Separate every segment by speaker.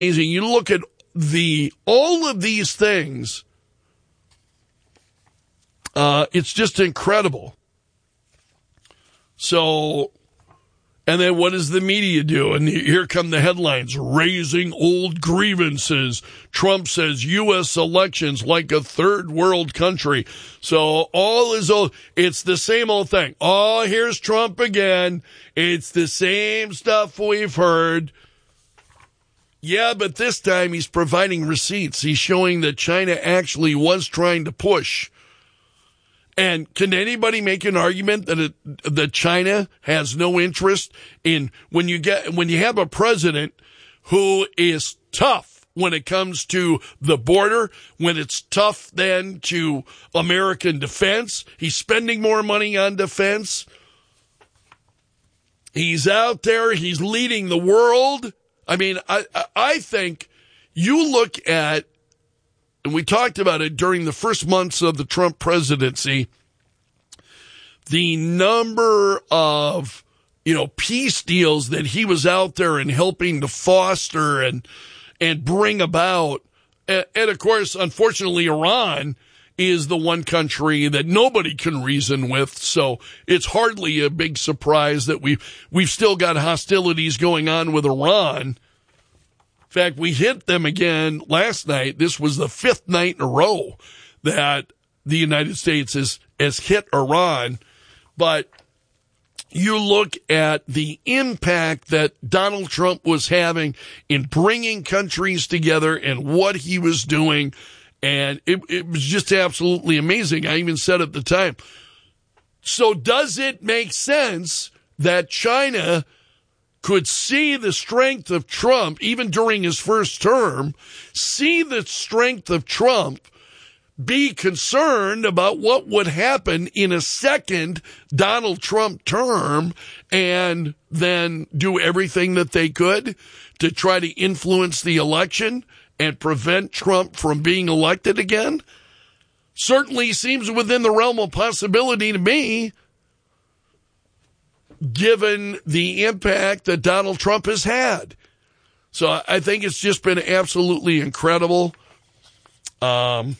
Speaker 1: amazing. You look at all of these things, it's just incredible. So, and then what does the media do? And here come the headlines, raising old grievances. Trump says U.S. elections like a third world country. So all is old. It's the same old thing. Oh, here's Trump again. It's the same stuff we've heard. Yeah, but this time he's providing receipts. He's showing that China actually was trying to push. And can anybody make an argument that China has no interest in when you have a president who is tough when it comes to the border, when it's tough then to American defense? He's spending more money on defense. He's out there. He's leading the world. I mean, I think you look at, and we talked about it during the first months of the Trump presidency, the number of, peace deals that he was out there and helping to foster and bring about. And of course, unfortunately, Iran is the one country that nobody can reason with. So it's hardly a big surprise that we've still got hostilities going on with Iran. In fact, we hit them again last night. This was the fifth night in a row that the United States has hit Iran. But you look at the impact that Donald Trump was having in bringing countries together and what he was doing, and it was just absolutely amazing. I even said at the time, so does it make sense that China could see the strength of Trump, even during his first term, see the strength of Trump, be concerned about what would happen in a second Donald Trump term, and then do everything that they could to try to influence the election and prevent Trump from being elected again? Certainly seems within the realm of possibility to me, given the impact that Donald Trump has had. So I think it's just been absolutely incredible. And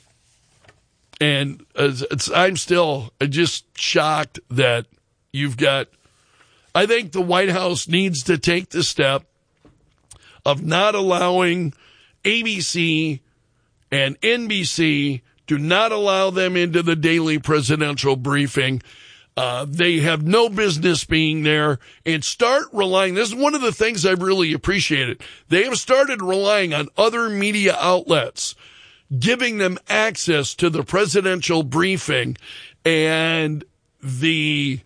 Speaker 1: I'm still just shocked that you've got, I think the White House needs to take the step of not allowing ABC and NBC, do not allow them into the daily presidential briefing. They have no business being there, and start relying. This is one of the things I've really appreciated. They have started relying on other media outlets, giving them access to the presidential briefing, and they're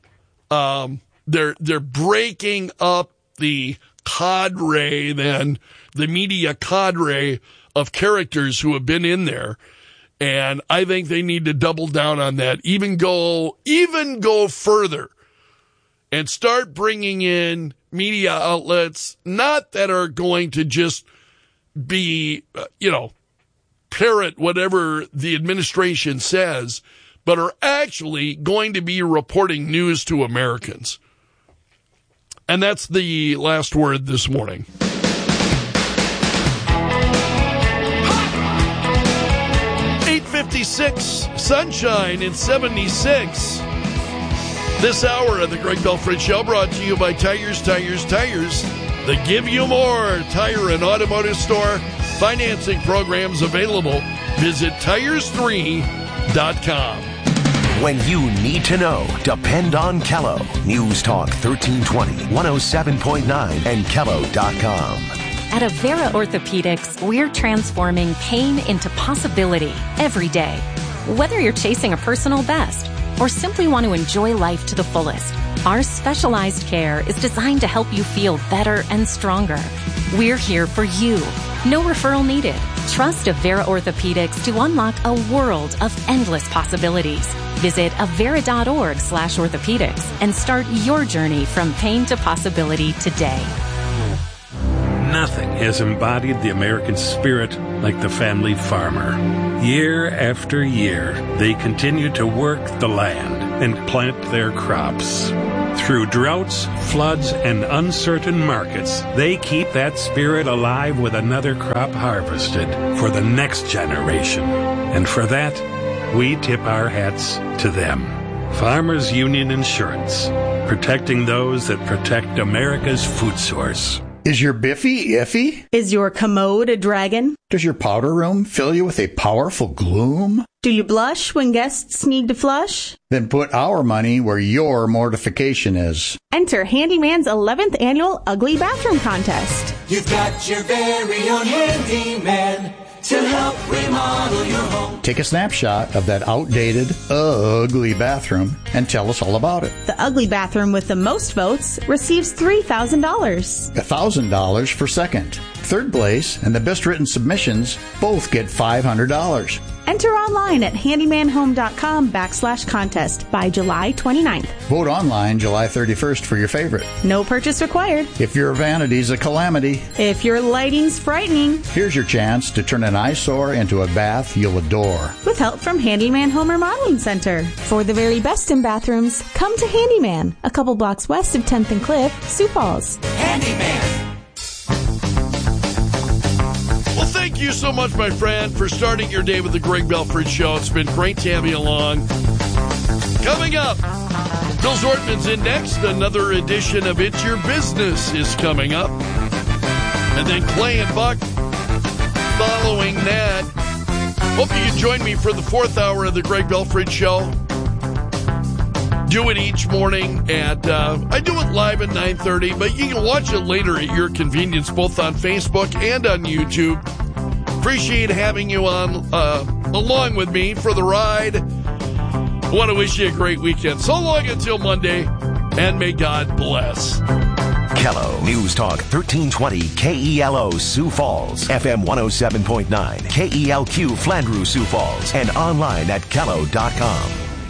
Speaker 1: breaking up the cadre, then the media cadre of characters who have been in there. And I think they need to double down on that, even go further and start bringing in media outlets, not that are going to just be, parrot whatever the administration says, but are actually going to be reporting news to Americans. And that's the last word this morning. 8:56, sunshine in 76. This hour of the Greg Belford Show brought to you by Tires. The Give You More tire and automotive store. Financing programs available. Visit tires3.com.
Speaker 2: When you need to know, depend on Kello. News Talk 1320, 107.9, and Kello.com.
Speaker 3: At Avera Orthopedics, we're transforming pain into possibility every day. Whether you're chasing a personal best or simply want to enjoy life to the fullest, our specialized care is designed to help you feel better and stronger. We're here for you. No referral needed. Trust Avera Orthopedics to unlock a world of endless possibilities. Visit avera.org/orthopedics and start your journey from pain to possibility today.
Speaker 4: Nothing has embodied the American spirit like the family farmer. Year after year, they continue to work the land and plant their crops. Through droughts, floods, and uncertain markets, they keep that spirit alive with another crop harvested for the next generation. And for that, we tip our hats to them. Farmers Union Insurance, protecting those that protect America's food source.
Speaker 5: Is your Biffy iffy?
Speaker 6: Is your commode a dragon?
Speaker 5: Does your powder room fill you with a powerful gloom?
Speaker 6: Do you blush when guests need to flush?
Speaker 5: Then put our money where your mortification is.
Speaker 6: Enter Handyman's 11th annual Ugly Bathroom Contest.
Speaker 7: You've got your very own handyman to help remodel your home.
Speaker 5: Take a snapshot of that outdated, ugly bathroom and tell us all about it.
Speaker 6: The ugly bathroom with the most votes receives $3,000.
Speaker 5: $1,000 for second. Third place and the best written submissions both get $500.
Speaker 6: Enter online at handymanhome.com/contest by July 29th.
Speaker 5: Vote online July 31st for your favorite.
Speaker 6: No purchase required.
Speaker 5: If your vanity's a calamity,
Speaker 6: if your lighting's frightening,
Speaker 5: here's your chance to turn an eyesore into a bath you'll adore.
Speaker 6: With help from Handyman Home Remodeling Center. For the very best in bathrooms, come to Handyman, a couple blocks west of 10th and Cliff, Sioux Falls.
Speaker 7: Handyman.
Speaker 1: Well, thank you so much, my friend, for starting your day with the Greg Belford Show. It's been great to have you along. Coming up, Bill Zortman's in next. Another edition of It's Your Business is coming up. And then Clay and Buck following that. Hope you can join me for the fourth hour of the Greg Belford Show. Do it each morning at, I do it live at 9:30, but you can watch it later at your convenience, both on Facebook and on YouTube. Appreciate having you on, along with me for the ride. Want to wish you a great weekend. So long until Monday, and may God bless.
Speaker 2: Kello News Talk 1320 KELO Sioux Falls, FM 107.9, KELQ Flandreau Sioux Falls, and online at Kello.com.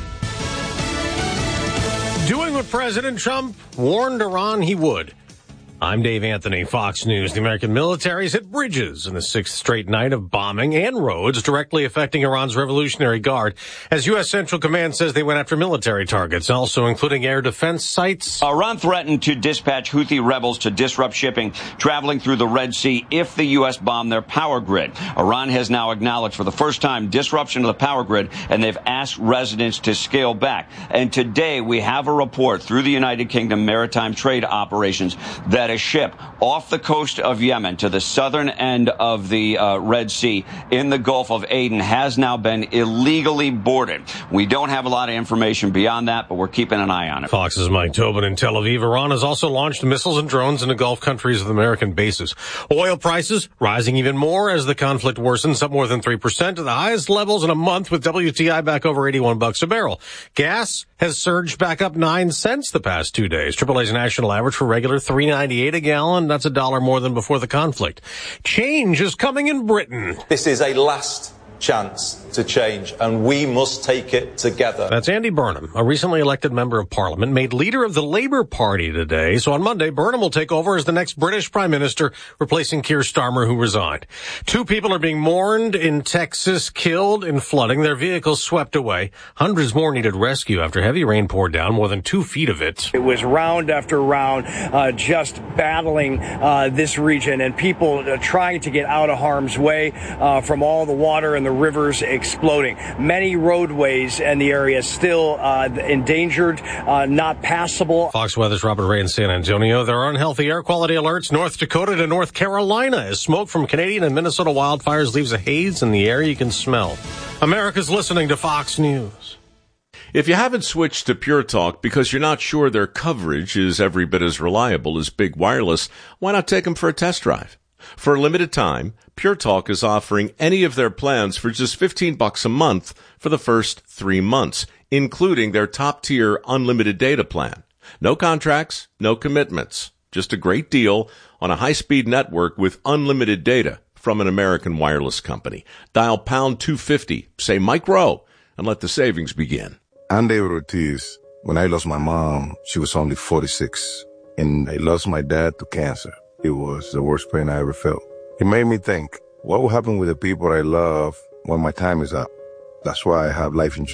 Speaker 8: Doing what President Trump warned Iran he would. I'm Dave Anthony, Fox News. The American military's hit bridges in the sixth straight night of bombing and roads directly affecting Iran's Revolutionary Guard, as U.S. Central Command says they went after military targets, also including air defense sites.
Speaker 9: Iran threatened to dispatch Houthi rebels to disrupt shipping traveling through the Red Sea if the U.S. bombed their power grid. Iran has now acknowledged for the first time disruption of the power grid, and they've asked residents to scale back. And today we have a report through the United Kingdom Maritime Trade Operations that a ship off the coast of Yemen to the southern end of the Red Sea in the Gulf of Aden has now been illegally boarded. We don't have a lot of information beyond that, but we're keeping an eye on it.
Speaker 8: Fox's Mike Tobin in Tel Aviv. Iran has also launched missiles and drones into Gulf countries with American bases. Oil prices rising even more as the conflict worsens, up more than 3% to the highest levels in a month, with WTI back over $81 a barrel. Gas has surged back up 9 cents the past 2 days. AAA's national average for regular $3.98 a gallon. That's $1 more than before the conflict. Change is coming in Britain.
Speaker 10: This is a last chance to change, and we must take it together.
Speaker 8: That's Andy Burnham, a recently elected member of Parliament, made leader of the Labour Party today. So on Monday, Burnham will take over as the next British Prime Minister, replacing Keir Starmer, who resigned. 2 people are being mourned in Texas, killed in flooding, their vehicles swept away. Hundreds more needed rescue after heavy rain poured down, more than 2 feet of it.
Speaker 11: It was round after round, just battling this region, and people trying to get out of harm's way from all the water and the rivers exploding. Many roadways in the area still endangered, not passable.
Speaker 8: Fox Weather's Robert Ray in San Antonio. There are unhealthy air quality alerts North Dakota to North Carolina as smoke from Canadian and Minnesota wildfires leaves a haze in the air you can smell. America's listening to Fox News.
Speaker 12: If you haven't switched to Pure Talk because you're not sure their coverage is every bit as reliable as Big Wireless, why not take them for a test drive? For a limited time, Pure Talk is offering any of their plans for just $15 a month for the first 3 months, including their top-tier unlimited data plan. No contracts, no commitments, just a great deal on a high-speed network with unlimited data from an American wireless company. Dial pound 250, say Mike Rowe, and let the savings begin.
Speaker 13: I'm David Ortiz. When I lost my mom, she was only 46, and I lost my dad to cancer. It was the worst pain I ever felt. It made me think, what will happen with the people I love when my time is up? That's why I have life insurance.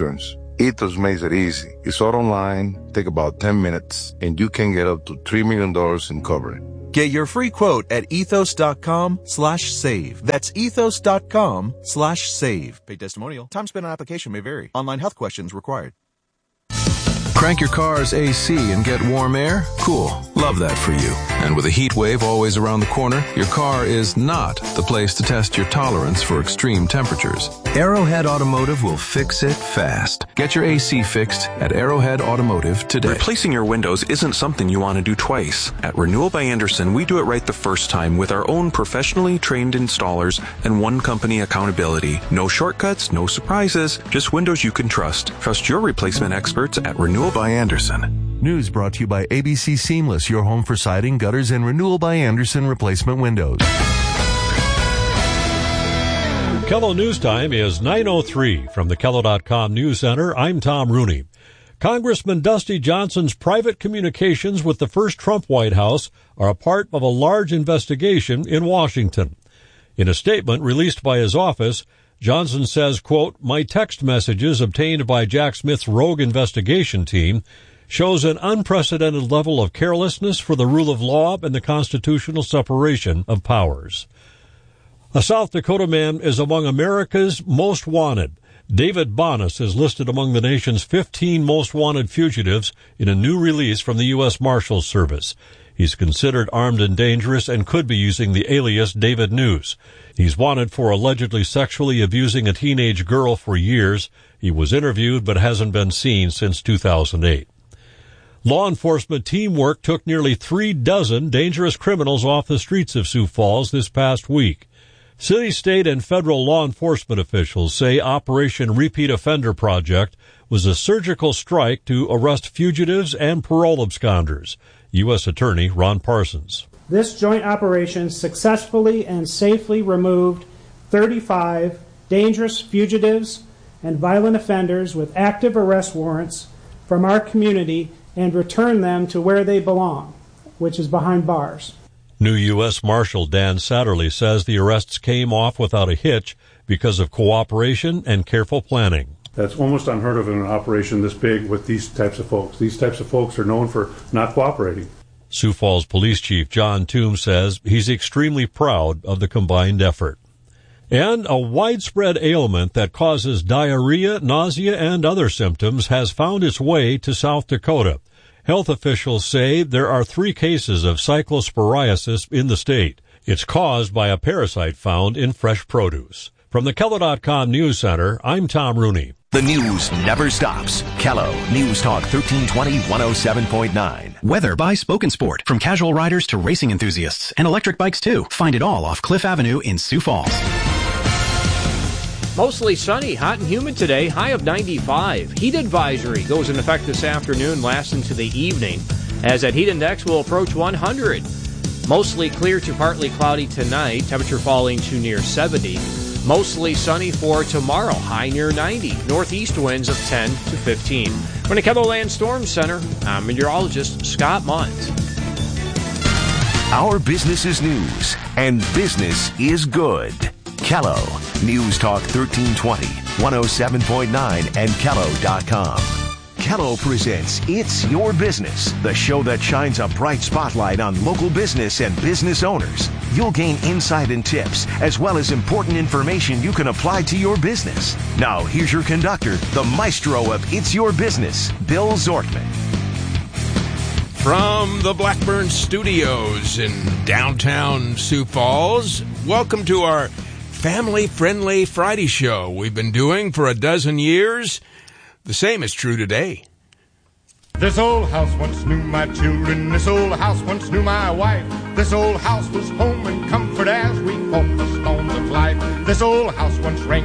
Speaker 13: Ethos makes it easy. You start online, take about 10 minutes, and you can get up to $3 million in coverage.
Speaker 14: Get your free quote at ethos.com/save. That's ethos.com/save. Paid testimonial. Time spent on application may vary. Online health questions required.
Speaker 15: Crank your car's AC and get warm air? Cool. Love that for you. And with a heat wave always around the corner, your car is not the place to test your tolerance for extreme temperatures. Arrowhead Automotive will fix it fast. Get your AC fixed at Arrowhead Automotive today.
Speaker 16: Replacing your windows isn't something you want to do twice. At Renewal by Andersen, we do it right the first time with our own professionally trained installers and one company accountability. No shortcuts, no surprises, just windows you can trust. Trust your replacement experts at Renewal by Andersen.
Speaker 17: News brought to you by ABC Seamless, your home for siding, gutters, and Renewal by Andersen replacement windows.
Speaker 18: KELO News Time is 9:03 from the KELO.com News Center. I'm Tom Rooney. Congressman Dusty Johnson's private communications with the first Trump White House are a part of a large investigation in Washington. In a statement released by his office, Johnson says, quote, "My text messages obtained by Jack Smith's rogue investigation team shows an unprecedented level of carelessness for the rule of law and the constitutional separation of powers." A South Dakota man is among America's most wanted. David Bonas is listed among the nation's 15 most wanted fugitives in a new release from the U.S. Marshals Service. He's considered armed and dangerous and could be using the alias David News. He's wanted for allegedly sexually abusing a teenage girl for years. He was interviewed but hasn't been seen since 2008. Law enforcement teamwork took nearly 36 dangerous criminals off the streets of Sioux Falls this past week. City, state, and federal law enforcement officials say Operation Repeat Offender Project was a surgical strike to arrest fugitives and parole absconders. U.S. Attorney Ron Parsons.
Speaker 19: This joint operation successfully and safely removed 35 dangerous fugitives and violent offenders with active arrest warrants from our community and returned them to where they belong, which is behind bars.
Speaker 18: New U.S. Marshal Dan Satterley says the arrests came off without a hitch because of cooperation and careful planning.
Speaker 20: That's almost unheard of in an operation this big with these types of folks. These types of folks are known for not cooperating.
Speaker 18: Sioux Falls Police Chief John Toombs says he's extremely proud of the combined effort. And a widespread ailment that causes diarrhea, nausea, and other symptoms has found its way to South Dakota. Health officials say there are 3 cases of cyclosporiasis in the state. It's caused by a parasite found in fresh produce. From the KELO.com News Center, I'm Tom Rooney.
Speaker 2: The news never stops. KELO News Talk 1320 107.9.
Speaker 21: Weather by Spoken Sport. From casual riders to racing enthusiasts and electric bikes too. Find it all off Cliff Avenue in Sioux Falls.
Speaker 22: Mostly sunny, hot and humid today, high of 95. Heat advisory goes into effect this afternoon, lasts into the evening, as that heat index will approach 100. Mostly clear to partly cloudy tonight, temperature falling to near 70. Mostly sunny for tomorrow, high near 90. Northeast winds of 10 to 15. From the KELOLAND Storm Center, I'm meteorologist Scott Munt.
Speaker 2: Our business is news, and business is good. KELO News Talk 1320, 107.9, and KELO.com. KELO presents It's Your Business, the show that shines a bright spotlight on local business and business owners. You'll gain insight and tips, as well as important information you can apply to your business. Now, here's your conductor, the maestro of It's Your Business, Bill Zortman.
Speaker 23: From the Blackburn Studios in downtown Sioux Falls, welcome to our family-friendly Friday show we've been doing for a dozen years. The same is true today.
Speaker 24: This old house once knew my children. This old house once knew my wife. This old house was home and comfort as we fought the storms of life. This old house once rang